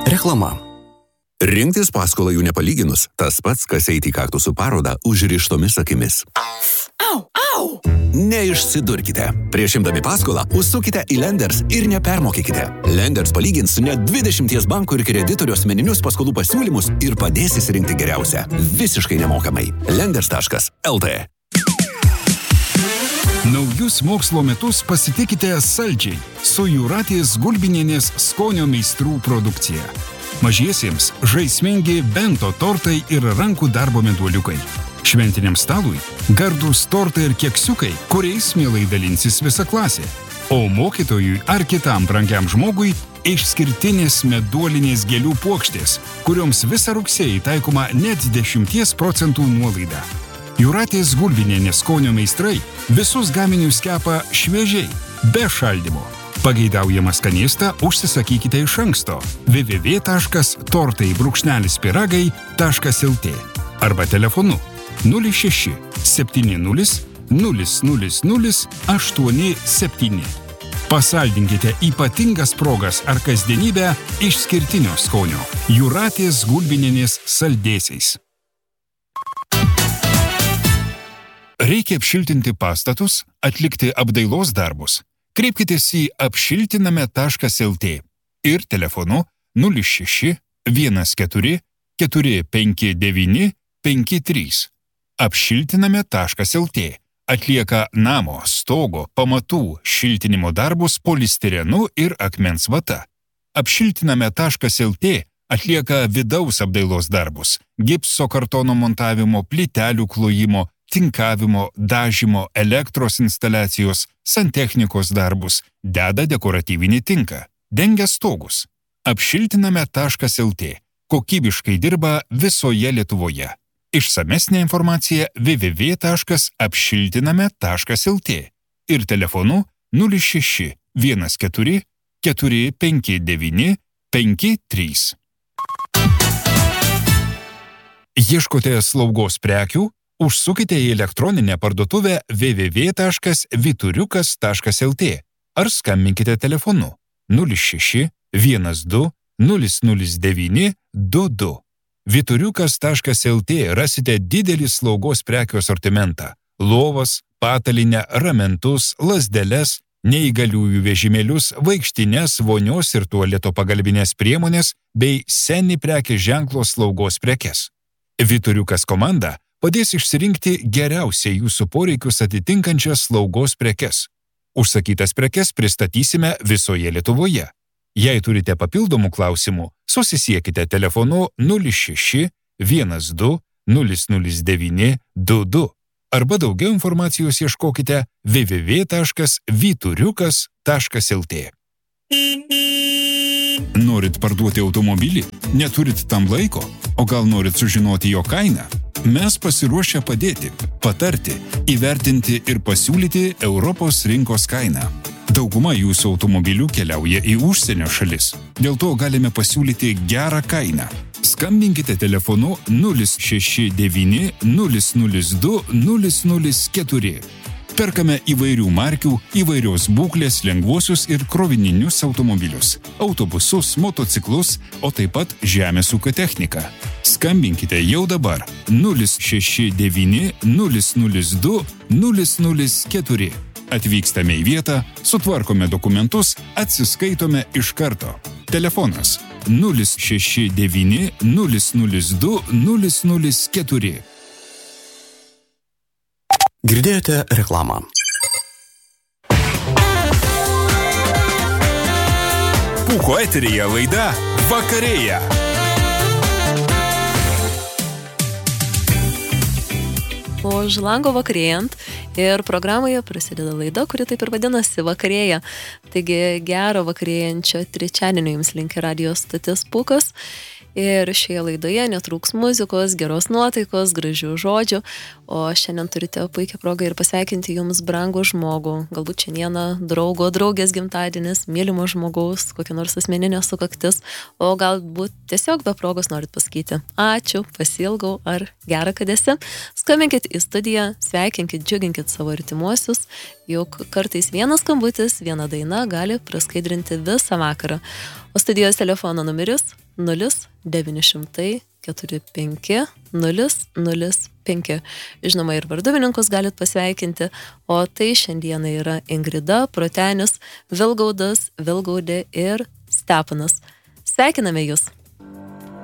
Reklama. Rinktis paskolą jų nepalyginus, tas pats, kas eiti į kaktusų parodą užrištomis akimis. Au, au! Neišsidurkite. Prieš imdami paskolą užsukite į Lenders ir nepermokykite. Lenders palygins net 20 bankų ir kreditorių asmeninius paskolų pasiūlymus ir padės įsirinkti geriausią. Visiškai nemokamai. Lenders.lt. Naujus mokslo metus pasitikite saldžiai su Jūratės Gulbinienės skonio meistrų produkcija. Mažiesiems žaismingi bento tortai ir rankų darbo meduoliukai. Šventiniam stalui gardūs tortai ir keksiukai, kuriais mielai dalinsis visa klasė. O mokytojui ar kitam brangiam žmogui išskirtinės meduolinės gėlių puokštės, kurioms visą rugsėjį taikoma net 10% nuolaida. Jūratės Gulbinienės skonio meistrai visus gaminius kepa šviežiai, be šaldymo. Pageidaujamą skanėstą užsisakykite iš anksto www.tortai-pyragai.lt arba telefonu 06 70 000 87. Pasaldinkite ypatingas progas ar kasdienybę išskirtinio skonio Jūratės Gulbinienės saldėsiais. Reikia apšiltinti pastatus, atlikti apdailos darbus. Kreipkitės į apšiltiname.lt ir telefonu 06 14 459 53. Apšiltiname.lt atlieka namo, stogo, pamatų šiltinimo darbus polistirenu ir akmens vata. Apšiltiname.lt atlieka vidaus apdailos darbus, gipso kartono montavimo, plytelių klojimo, tinkavimo, dažymo, elektros instaliacijos, santechnikos darbus, deda dekoratyvinį tinką, dengia stogus. Apšiltiname.lt kokybiškai dirba visoje Lietuvoje. Išsamesnė informacija www.apšiltiname.lt ir telefonu 06 14 459 53. Ieškote slaugos prekių? Užsukite į elektroninę parduotuvę www.vituriukas.lt ar skambinkite telefonu 06 12 009 22. Vituriukas.lt rasite didelį slaugos prekių asortimentą – lovas, patalinę, ramentus, lazdeles, neįgaliųjų vežimėlius, vaikštines, vonios ir tualeto pagalbinės priemonės bei seni prekės ženklo slaugos prekes. Vituriukas komanda padės išsirinkti geriausiai jūsų poreikius atitinkančias slaugos prekes. Užsakytas prekes pristatysime visoje Lietuvoje. Jei turite papildomų klausimų, susisiekite telefonu 06 12 009 22 arba daugiau informacijos ieškokite www.vituriukas.lt. Norit parduoti automobilį? Neturit tam laiko? O gal norit sužinoti jo kainą? Mes pasiruošę padėti, patarti, įvertinti ir pasiūlyti Europos rinkos kainą. Dauguma jūsų automobilių keliauja į užsienio šalis. Dėl to galime pasiūlyti gerą kainą. Skambinkite telefonu 069 002 004. Perkame įvairių markių, įvairios būklės lengvuosius ir krovininius automobilius, autobusus, motociklus, o taip pat žemės ūkio techniką. Skambinkite jau dabar 069 002 004. Atvykstame į vietą, sutvarkome dokumentus, atsiskaitome iš karto. Telefonas 069 002 004. Girdėjote reklamą. Pūko eteryje laida Vakarėja. Už lango vakarėjant ir programoje prasideda laida, kuri taip ir vadinasi Vakarėja. Taigi gero vakarėjančio trečiadienio jums linki radijo stotis Pūkas. Ir šioje laidoje netrūks muzikos, geros nuotaikos, gražių žodžių, o šiandien turite puikią progą ir pasveikinti jums brangų žmogų, galbūt šiandieną draugo, draugės gimtadienis, mylimo žmogaus, kokia nors asmeninė sukaktis, o galbūt tiesiog be progos norit pasakyti ačiū, pasiilgau ar gerą, kad esi. Skambinkit į studiją, sveikinkit, džiuginkit savo artimuosius, juk kartais vienas skambutis, viena daina gali praskaidrinti visą vakarą. O studijos telefono numeris 0900 45 005. Žinoma, ir varduvininkus galit pasveikinti, o tai šiandieną yra Ingrida, Protenis, Vilgaudas, Vilgaudė ir Stepanas. Sveikiname jūs!